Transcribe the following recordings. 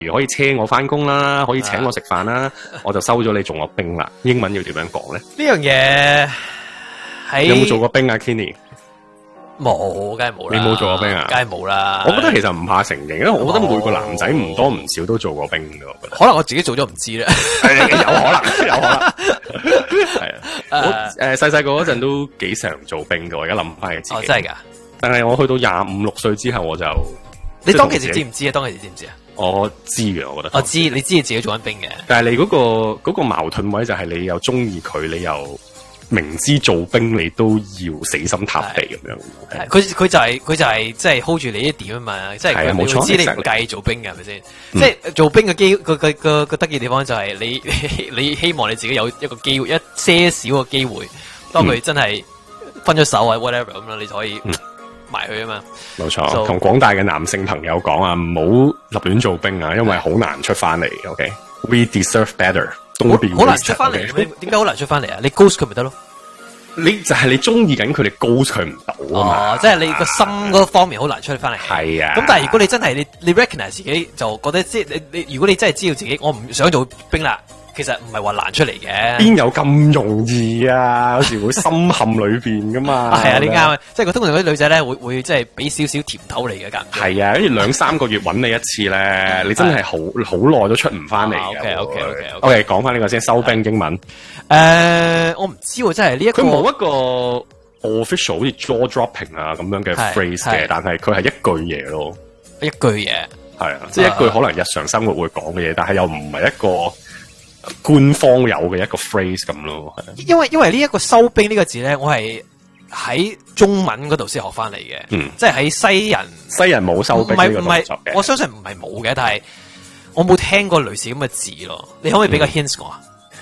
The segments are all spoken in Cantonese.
如可以車我翻工啦，可以請我食飯啦，我就收咗你做我兵啦。英文要點樣講咧？ 呢樣嘢喺有冇做過兵啊 Kenny？ 冇，梗係冇啦。 你冇做過兵啊？ 梗係冇啦。 我覺得其實唔怕承認，因為我覺得每個男仔唔多唔少都做過兵嘅。我覺得可能我自己做咗唔知咧。 有可能，有可能。係啊，我細細個嗰陣都幾常做兵嘅。我而家諗翻起自己。 哦，真係㗎。但係我去到25、6歲之後，我就你當其時知唔知啊？當其時知唔知啊？ 我知嘅，我覺得。 我知，你知你自己做緊兵嘅。 但係你嗰個矛盾位就係你又中意佢，你又明知做兵你都要死心塌地咁樣。 佢就係即係 hold 住你啲點啊嘛，即係佢明知你唔介意做兵嘅係咪先？即係做兵嘅個得意地方就係你希望你自己有一個機會，一些少嘅機會，當佢真係分咗手啊 whatever 咁樣，你就可以埋去啊嘛。冇錯， 同廣大嘅男性朋友講啊，唔好立亂做兵啊，因為好難出翻嚟。OK，We deserve better。 好難出翻嚟，點解好難出翻嚟啊？你 ghost 佢咪得咯？ 你就係你中意緊佢，你 ghost 佢唔到啊嘛！ 即係你個心嗰方面好難出翻嚟。 係啊。 咁但係如果你真係你 recognize 自己，就覺得即係你如果你真係知道自己我唔想做兵啦，其實唔係話難出嚟嘅。 邊有咁容易啊？有時會深陷裏邊噶嘛。 係啊，你啱啊！即係佢通常嗰啲女仔咧會即係俾少少甜頭嚟嘅㗎。 係啊，跟住2-3個月揾你一次咧，你真係好耐都出唔翻嚟嘅。OK，講翻呢個先，收兵英文。 我唔知喎，真係呢一個。 佢冇一個 official 好似 jaw dropping 啊咁樣嘅 phrase 嘅，但係佢係一句嘢咯。 一句嘢係啊，即係一句可能日常生活會講嘅嘢，但係又唔係一個官方有嘅一個 phrase 咁咯。 因為呢一個收兵呢個字咧，我係喺中文嗰度先學翻嚟嘅。即係喺西人冇收兵呢個動作嘅。我相信唔係冇嘅，但係我冇聽過類似咁嘅字咯。你可唔可以俾個 hints 我啊？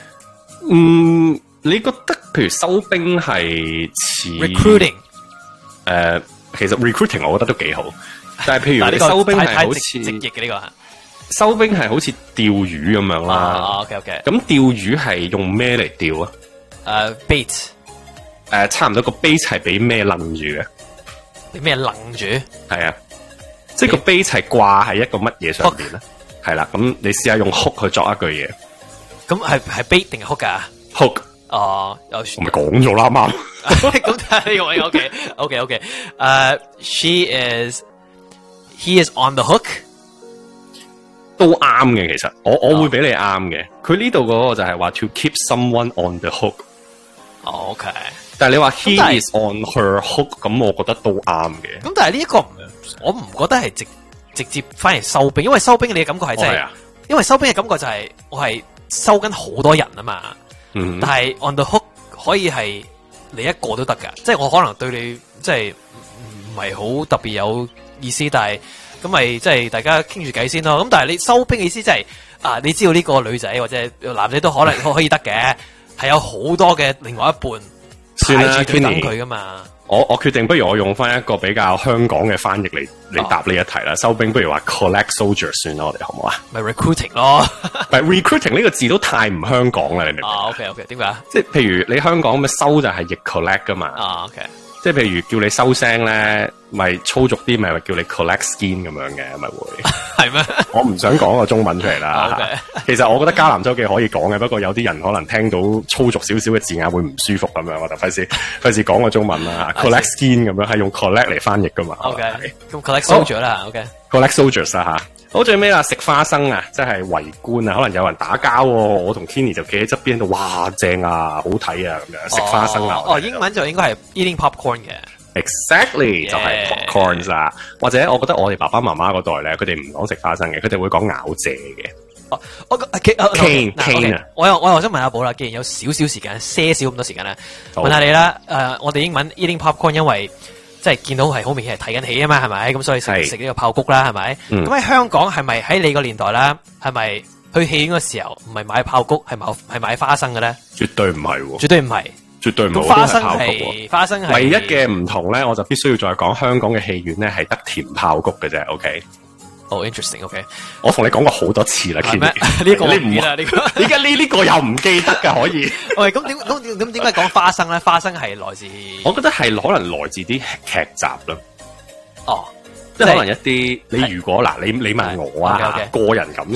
你覺得譬如收兵係似 recruiting？ 其實 recruiting 我覺得都幾好，但係譬如你收兵係好似直譯嘅呢個， 收兵係好似釣魚咁樣啦。 OK。 咁釣魚係用咩嚟釣啊 ？bait。 差唔多個 bait 係俾咩楞住嘅？ 俾咩楞住？係啊，即係個 bait 係掛喺一個乜嘢上邊咧？係啦，咁你試下用 hook 去作一句嘢。 咁係 bait 定係 hook 噶 ？hook。 我咪講咗啦啱。 咁但係呢個位 OK。He is on the hook。 都啱嘅，其實我會俾你啱嘅。佢呢度嗰個就係話 to keep someone on the hook。 OK。 但係你話 he is on her hook， 咁我覺得都啱嘅。 咁但係呢一個我唔覺得係直接翻嚟收兵，因為收兵你嘅感覺係真係，因為收兵嘅感覺就係我係收緊好多人啊嘛。但係 on the hook 可以係你一個都得噶，即係我可能對你即係唔係好特別有意思，但係咁咪即係大家傾住偈先咯。咁但係你收兵嘅意思即係你知道呢個女仔或者男仔都可能可以得嘅，係有好多嘅另外一半排住等佢噶嘛。我決定不如我用翻一個比較香港嘅翻譯嚟答呢一題啦。收兵不如話 collect soldiers 算啦，我哋好唔好啊？ 咪 recruiting 咯， 咪 recruiting 呢個字都太唔香港啦，你明唔明 ？OK， 點解？ 即係譬如你香港咁收就係譯 collect 噶嘛。 OK。 即係譬如叫你收聲咧，咪粗俗啲，咪叫你 collect skin 咁樣嘅，咪會係咩？我唔想講個中文出嚟啦。其實我覺得迦南周記可以講嘅，不過有啲人可能聽到粗俗少少嘅字眼會唔舒服咁樣，我就費事講個中文啦。collect skin 咁樣係用 collect 嚟翻譯噶嘛。 OK， 咁 collect soldier 啦。 OK，collect soldiers 啦吓。好，最尾啦，食花生啊，即係圍觀啊，可能有人打交，我同 Kenny 就企喺側邊度，哇，正啊，好睇啊，咁樣食花生啊。 英文就應該係 eating popcorn 嘅。 Exactly， 就係 popcorns 啊。或者我覺得我哋爸爸媽媽嗰代咧，佢哋唔講食花生嘅，佢哋會講咬蔗嘅。cane 啊。我又想問下寶啦，既然有少少時間，些少咁多時間啦，問下你啦。我哋英文 eating popcorn， 因為即係見到係好明顯係睇緊戲啊嘛，係咪？咁所以食呢個爆谷啦，係咪？咁喺香港係咪喺你個年代啦？係咪去戲院嘅時候唔係買爆谷，係買花生嘅咧？絕對唔係喎，絕對唔係，絕對唔係。花生係唯一嘅唔同咧，我就必須要再講香港嘅戲院咧係得甜爆谷嘅啫。OK。interesting，OK， 我同你講過好多次啦，呢個你唔啦，呢個而家呢個又唔記得噶，可以。喂，咁點解講花生咧？花生係來自，我覺得係可能來自啲劇集啦。哦，即係可能一啲你如果嗱，你問我啊，個人感